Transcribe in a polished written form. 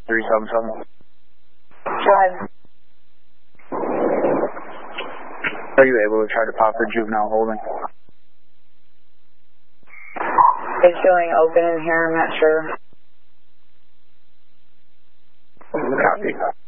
377. Drive. Are you able to try to pop for juvenile holding? It's showing open in here, I'm not sure. Copy.